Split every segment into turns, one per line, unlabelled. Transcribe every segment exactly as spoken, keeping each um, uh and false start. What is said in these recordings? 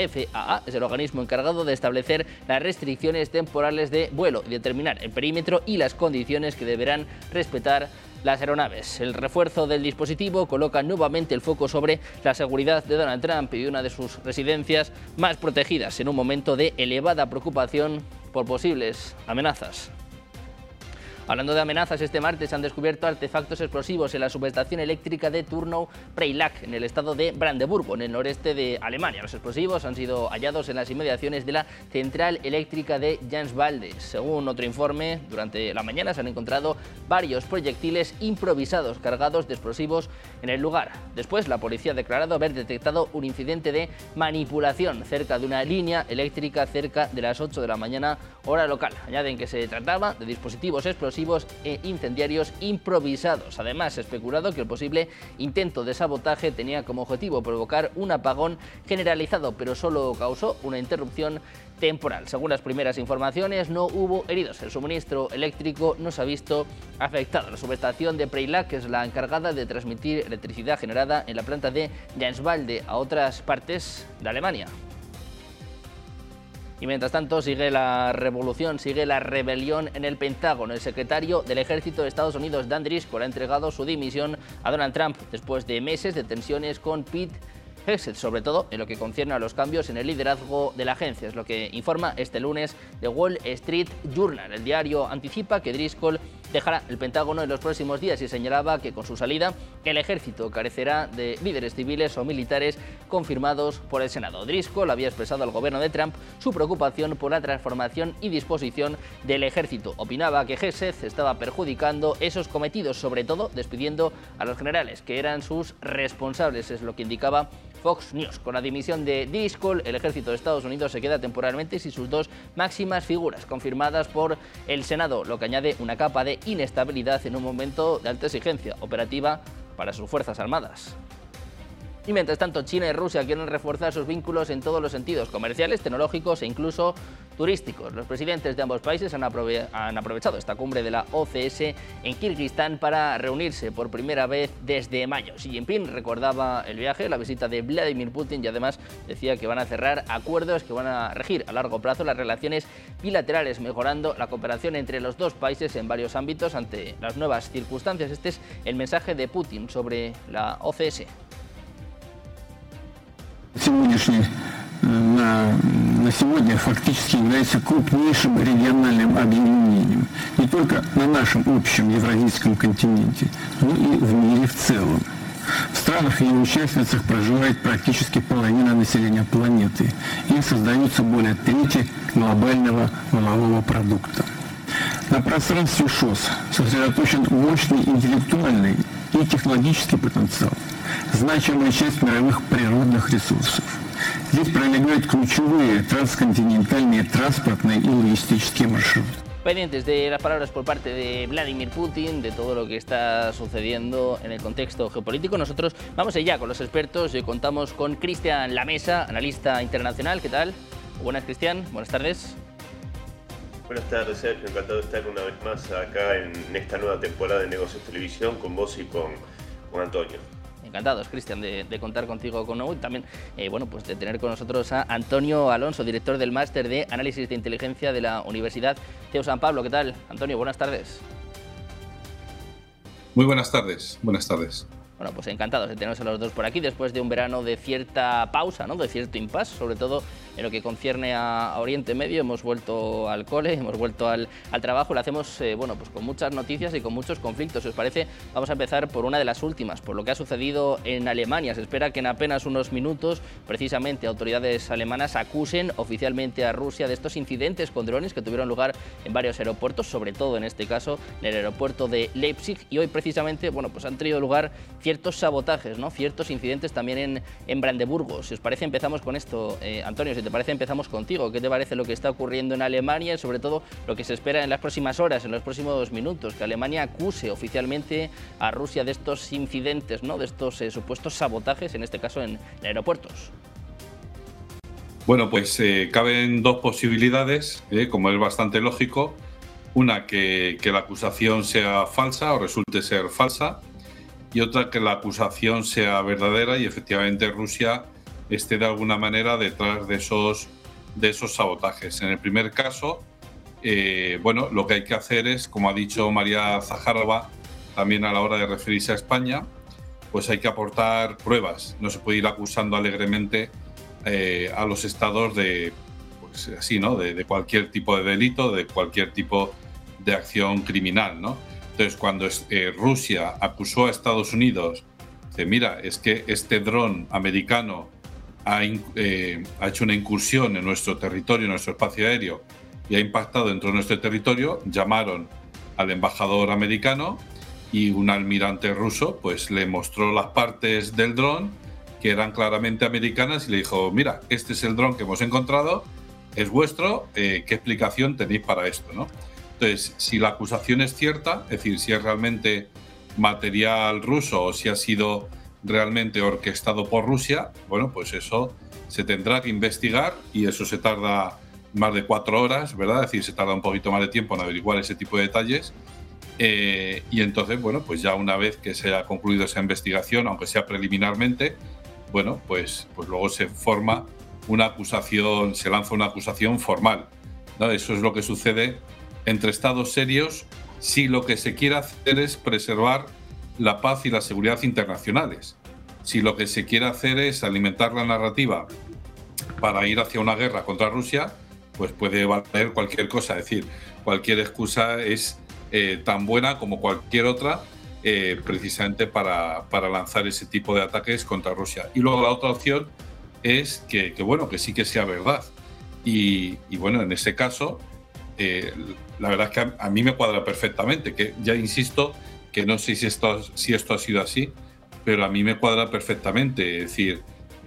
F A A es el organismo encargado de establecer las restricciones temporales de vuelo y determinar el perímetro y las condiciones que deberán respetar las aeronaves. El refuerzo del dispositivo coloca nuevamente el foco sobre la seguridad de Donald Trump y una de sus residencias más protegidas en un momento de elevada preocupación por posibles amenazas. Hablando de amenazas, este martes han descubierto artefactos explosivos en la subestación eléctrica de Turnau-Preilack, en el estado de Brandeburgo, en el noreste de Alemania. Los explosivos han sido hallados en las inmediaciones de la central eléctrica de Janswalde. Según otro informe, durante la mañana se han encontrado varios proyectiles improvisados cargados de explosivos en el lugar. Después, la policía ha declarado haber detectado un incidente de manipulación cerca de una línea eléctrica cerca de las ocho de la mañana, hora local. Añaden que se trataba de dispositivos explosivos e incendiarios improvisados. Además, se ha especulado que el posible intento de sabotaje tenía como objetivo provocar un apagón generalizado, pero solo causó una interrupción temporal. Según las primeras informaciones, no hubo heridos. El suministro eléctrico no se ha visto afectado. La subestación de Preilack es la encargada de transmitir electricidad generada en la planta de Janswalde a otras partes de Alemania. Y mientras tanto sigue la revolución, sigue la rebelión en el Pentágono. El secretario del Ejército de Estados Unidos, Dan Driscoll, ha entregado su dimisión a Donald Trump después de meses de tensiones con Pete Hegseth, sobre todo en lo que concierne a los cambios en el liderazgo de la agencia. Es lo que informa este lunes The Wall Street Journal. El diario anticipa que Driscoll dejará el Pentágono en los próximos días y señalaba que con su salida el ejército carecerá de líderes civiles o militares confirmados por el Senado. Driscoll había expresado al gobierno de Trump su preocupación por la transformación y disposición del ejército. Opinaba que Hegseth estaba perjudicando esos cometidos, sobre todo despidiendo a los generales que eran sus responsables, es lo que indicaba Fox News. Con la dimisión de Driscoll, el ejército de Estados Unidos se queda temporalmente sin sus dos máximas figuras confirmadas por el Senado, lo que añade una capa de inestabilidad en un momento de alta exigencia operativa para sus fuerzas armadas. Y mientras tanto, China y Rusia quieren reforzar sus vínculos en todos los sentidos, comerciales, tecnológicos e incluso turísticos. Los presidentes de ambos países han, aprove han aprovechado esta cumbre de la O C S en Kirguistán para reunirse por primera vez desde mayo. Xi Jinping recordaba el viaje, la visita de Vladimir Putin, y además decía que van a cerrar acuerdos que van a regir a largo plazo las relaciones bilaterales, mejorando la cooperación entre los dos países en varios ámbitos ante las nuevas circunstancias. Este es el mensaje de Putin sobre la O C S.
Сегодняшний, на, на сегодня фактически является крупнейшим региональным объединением не только на нашем общем евразийском континенте, но и в мире в целом. В странах и участницах проживает практически половина населения планеты и создается более трети глобального валового продукта. На пространстве ШОС сосредоточен мощный интеллектуальный и технологический потенциал, значимая часть мировых природных ресурсов. Здесь пролегают ключевые трансконтинентальные транспортные и логистические маршруты.
Pendientes de las palabras por parte de Vladimir Putin, de todo lo que está sucediendo en el contexto geopolítico. Nosotros vamos allá con los expertos. Hoy contamos con Cristian Lamesa, analista internacional. ¿Qué tal? Buenas, Cristian. Buenas tardes.
Buenas tardes, Sergio. Encantado de estar una vez más acá en esta nueva temporada de Negocios Televisión con vos y con, con Antonio.
Encantados, Cristian, de, de contar contigo con nuevo y también eh, bueno, pues de tener con nosotros a Antonio Alonso, director del Máster de Análisis de Inteligencia de la Universidad CEU San Pablo. ¿Qué tal, Antonio? Buenas tardes.
Muy buenas tardes. Buenas tardes.
Bueno, pues encantados de teneros a los dos por aquí después de un verano de cierta pausa, ¿no? De cierto impasse, sobre todo en lo que concierne a, a Oriente Medio. Hemos vuelto al cole, hemos vuelto al, al trabajo. Lo hacemos eh, bueno, pues con muchas noticias y con muchos conflictos. Si os parece, vamos a empezar por una de las últimas, por lo que ha sucedido en Alemania. Se espera que en apenas unos minutos, precisamente, autoridades alemanas acusen oficialmente a Rusia de estos incidentes con drones que tuvieron lugar en varios aeropuertos, sobre todo en este caso en el aeropuerto de Leipzig. Y hoy, precisamente, bueno, pues han tenido lugar ciertos sabotajes, ¿no? Ciertos incidentes también en, en Brandeburgo. Si os parece, empezamos con esto. Eh, Antonio, si te parece, empezamos contigo. ¿Qué te parece lo que está ocurriendo en Alemania y sobre todo lo que se espera en las próximas horas, en los próximos minutos? Que Alemania acuse oficialmente a Rusia de estos incidentes, ¿no? De estos eh, supuestos sabotajes, en este caso en, en aeropuertos.
Bueno, pues eh, caben dos posibilidades, eh, como es bastante lógico. Una, que, que la acusación sea falsa o resulte ser falsa, y otra, que la acusación sea verdadera y efectivamente Rusia esté de alguna manera detrás de esos, de esos sabotajes. En el primer caso, eh, bueno, lo que hay que hacer es, como ha dicho María Zaharova, también a la hora de referirse a España, pues hay que aportar pruebas. No se puede ir acusando alegremente eh, a los estados de, pues así, ¿no? De, de cualquier tipo de delito, de cualquier tipo de acción criminal, ¿no? Entonces, cuando eh, Rusia acusó a Estados Unidos de, mira, es que este dron americano ha, eh, ha hecho una incursión en nuestro territorio, en nuestro espacio aéreo, y ha impactado dentro de nuestro territorio, llamaron al embajador americano y un almirante ruso pues le mostró las partes del dron que eran claramente americanas y le dijo, mira, este es el dron que hemos encontrado, es vuestro, eh, ¿qué explicación tenéis para esto, ¿no? Entonces, si la acusación es cierta, es decir, si es realmente material ruso o si ha sido realmente orquestado por Rusia, bueno, pues eso se tendrá que investigar y eso se tarda más de cuatro horas, ¿verdad? Es decir, se tarda un poquito más de tiempo en averiguar ese tipo de detalles. Eh, y entonces, bueno, pues ya una vez que se haya concluido esa investigación, aunque sea preliminarmente, bueno, pues, pues luego se forma una acusación, se lanza una acusación formal, ¿no? Eso es lo que sucede entre estados serios si lo que se quiere hacer es preservar la paz y la seguridad internacionales. Si lo que se quiere hacer es alimentar la narrativa para ir hacia una guerra contra Rusia, pues puede valer cualquier cosa. Es decir, cualquier excusa es eh, tan buena como cualquier otra, eh, precisamente para, para lanzar ese tipo de ataques contra Rusia. Y luego la otra opción es que, que bueno, que sí que sea verdad. Y, y bueno, en ese caso, eh, la verdad es que a, a mí me cuadra perfectamente, que ya insisto que no sé si esto, si esto ha sido así, pero a mí me cuadra perfectamente. Es decir,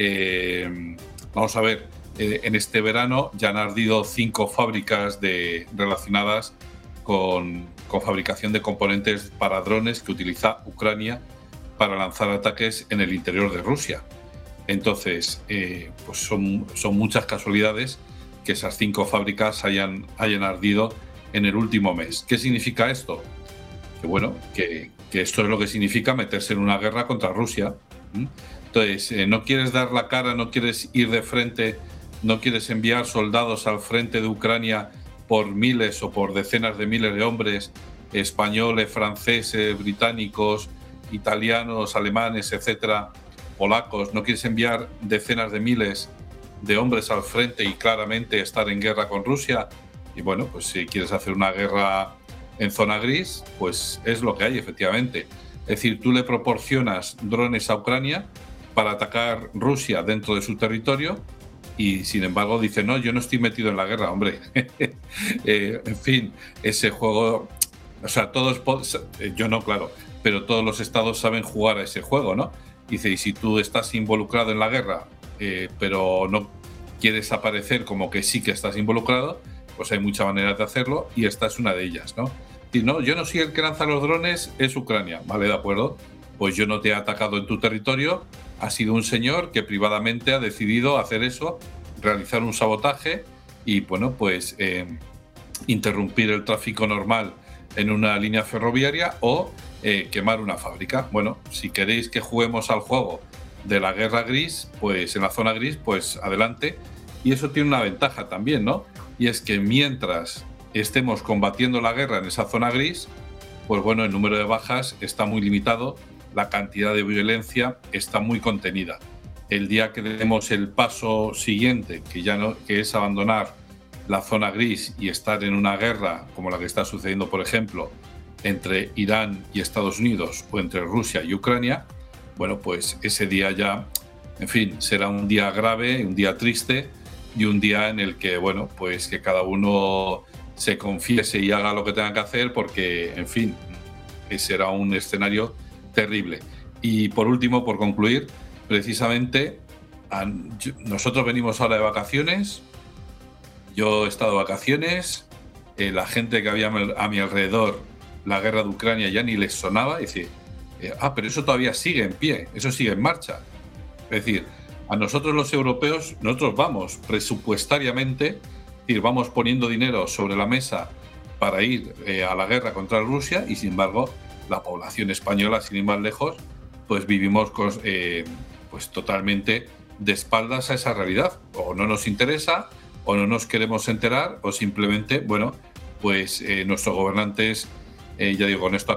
eh, vamos a ver, eh, en este verano ya han ardido cinco fábricas de, relacionadas con, con fabricación de componentes para drones que utiliza Ucrania para lanzar ataques en el interior de Rusia. Entonces, eh, pues son, son muchas casualidades que esas cinco fábricas hayan, hayan ardido en el último mes. ¿Qué significa esto? Que bueno, que, que esto es lo que significa meterse en una guerra contra Rusia. Entonces, eh, no quieres dar la cara, no quieres ir de frente, no quieres enviar soldados al frente de Ucrania por miles o por decenas de miles de hombres, españoles, franceses, británicos, italianos, alemanes, etcétera, polacos. No quieres enviar decenas de miles de hombres al frente y claramente estar en guerra con Rusia. Y bueno, pues si quieres hacer una guerra en zona gris, pues es lo que hay, efectivamente. Es decir, tú le proporcionas drones a Ucrania para atacar Rusia dentro de su territorio y, sin embargo, dice, no, yo no estoy metido en la guerra, hombre. eh, en fin, ese juego, o sea, todos, yo no, claro, pero todos los estados saben jugar a ese juego, ¿no? Dice, y si tú estás involucrado en la guerra, eh, pero no quieres aparecer como que sí que estás involucrado, pues hay muchas maneras de hacerlo y esta es una de ellas, ¿no? Y no, yo no soy el que lanza los drones, es Ucrania, ¿vale? De acuerdo, pues yo no te he atacado en tu territorio, ha sido un señor que privadamente ha decidido hacer eso, realizar un sabotaje y, bueno, pues eh, interrumpir el tráfico normal en una línea ferroviaria o eh, quemar una fábrica. Bueno, si queréis que juguemos al juego de la guerra gris, pues en la zona gris, pues adelante. Y eso tiene una ventaja también, ¿no? Y es que mientras estemos combatiendo la guerra en esa zona gris, pues bueno, el número de bajas está muy limitado, la cantidad de violencia está muy contenida. El día que demos el paso siguiente, que ya no, que es abandonar la zona gris y estar en una guerra como la que está sucediendo, por ejemplo, entre Irán y Estados Unidos o entre Rusia y Ucrania, bueno, pues ese día ya, en fin, será un día grave, un día triste y un día en el que, bueno, pues que cada uno se confiese y haga lo que tenga que hacer porque, en fin, será un escenario terrible. Y por último, por concluir, precisamente nosotros venimos ahora de vacaciones, yo he estado de vacaciones, eh, la gente que había a mi alrededor, la guerra de Ucrania ya ni les sonaba, y decir, eh, ah, pero eso todavía sigue en pie, eso sigue en marcha. Es decir, a nosotros los europeos, nosotros vamos presupuestariamente, es decir, vamos poniendo dinero sobre la mesa para ir eh, a la guerra contra Rusia y, sin embargo, la población española, sin ir más lejos, pues vivimos con, eh, pues totalmente de espaldas a esa realidad. O no nos interesa, o no nos queremos enterar, o simplemente, bueno, pues eh, nuestros gobernantes, eh, ya digo, con esto